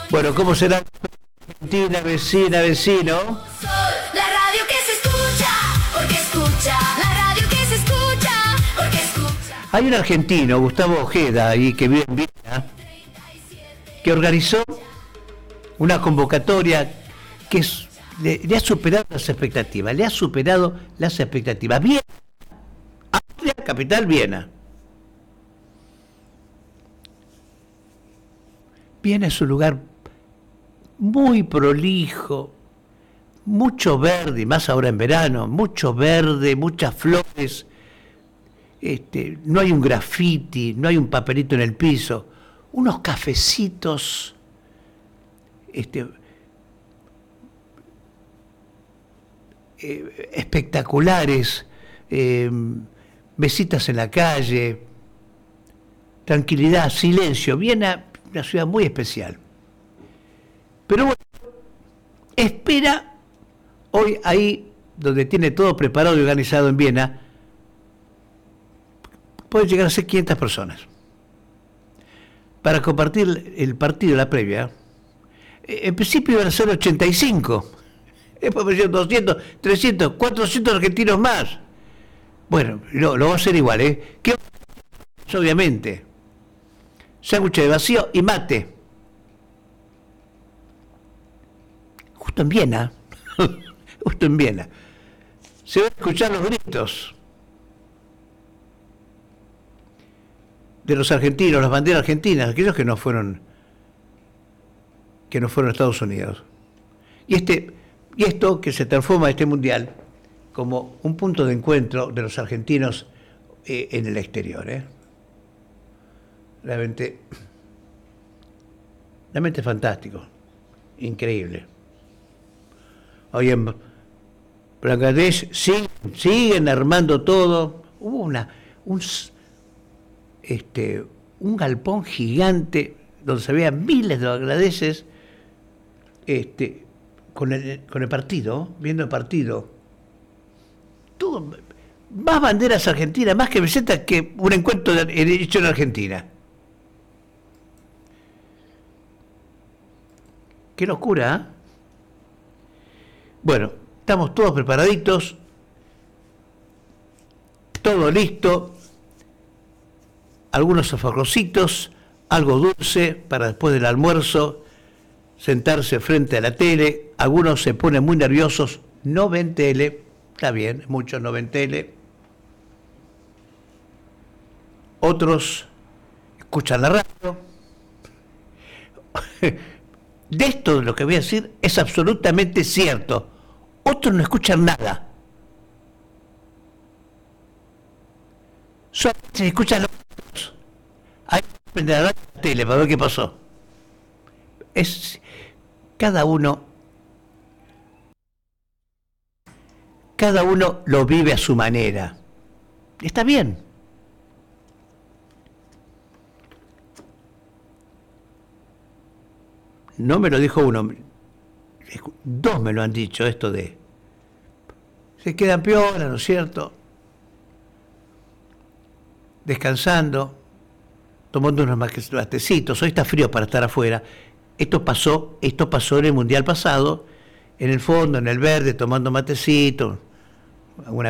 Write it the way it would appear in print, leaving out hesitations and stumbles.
Bueno, ¿cómo será Argentina, vecina, vecino? La radio que se escucha, porque escucha. La radio que se escucha, porque escucha. Hay un argentino, Gustavo Ojeda, ahí que vive en Viena, que organizó una convocatoria que le ha superado las expectativas, Viena, Austria, capital Viena. Viena es un lugar muy prolijo, mucho verde, y más ahora en verano, mucho verde, muchas flores, no hay un grafiti, no hay un papelito en el piso, unos cafecitos, espectaculares, mesitas en la calle, tranquilidad, silencio. Viena, una ciudad muy especial. Pero bueno, espera hoy ahí donde tiene todo preparado y organizado en Viena, puede llegar a ser 500 personas para compartir el partido, la previa. En principio iban a ser 85, después pusieron 200, 300, 400 argentinos más. Bueno, lo va a hacer igual, ¿eh? ¿Qué? Obviamente, sándwich de vacío y mate. Justo en Viena, justo en Viena, se van a escuchar los gritos de los argentinos, las banderas argentinas, aquellos que no fueron a Estados Unidos. Y esto que se transforma este mundial como un punto de encuentro de los argentinos en el exterior, realmente fantástico, increíble. Hoy en Bangladesh siguen armando todo. Hubo un galpón gigante donde se veían miles de bangladeses con el partido, viendo el partido. Todo, más banderas argentinas, más camisetas que un encuentro hecho en Argentina. Qué locura, ¿eh? Bueno, estamos todos preparaditos, todo listo, algunos alfajorcitos, algo dulce para después del almuerzo, sentarse frente a la tele. Algunos se ponen muy nerviosos, no ven tele, está bien, muchos no ven tele. Otros escuchan la radio. De esto de lo que voy a decir es absolutamente cierto. Otros no escuchan nada. Solamente se escuchan los otros. Hay que prender la radio y la tele para ver qué pasó. Cada uno lo vive a su manera. Está bien. No me lo dijo uno, dos me lo han dicho, esto de se quedan piola, ¿no es cierto? Descansando, tomando unos matecitos. Hoy está frío para estar afuera. Esto pasó en el Mundial pasado, en el fondo, en el verde, tomando matecitos, alguna